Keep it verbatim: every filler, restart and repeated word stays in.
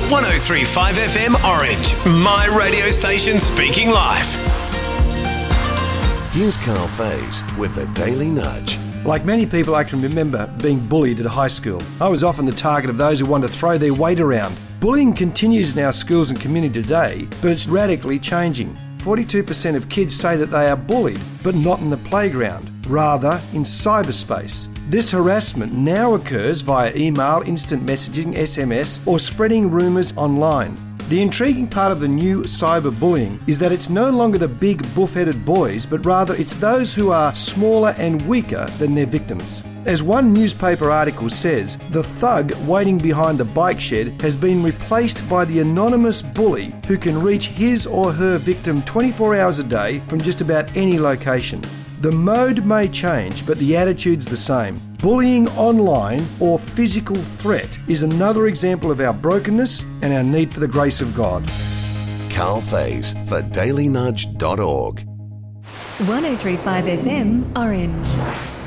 one oh three point five F M Orange, my radio station speaking life. Here's Carl Faze with the Daily Nudge. Like many people, I can remember being bullied at high school. I was often the target of those who want to throw their weight around. Bullying continues in our schools and community today, but it's radically changing. forty-two percent of kids say that they are bullied, but not in the playground, rather in cyberspace. This harassment now occurs via email, instant messaging, S M S, or spreading rumours online. The intriguing part of the new cyberbullying is that it's no longer the big buff-headed boys, but rather it's those who are smaller and weaker than their victims. As one newspaper article says, the thug waiting behind the bike shed has been replaced by the anonymous bully who can reach his or her victim twenty-four hours a day from just about any location. The mode may change, but the attitude's the same. Bullying online or physical threat is another example of our brokenness and our need for the grace of God. Carl Faze for daily nudge dot org. one oh three point five F M Orange.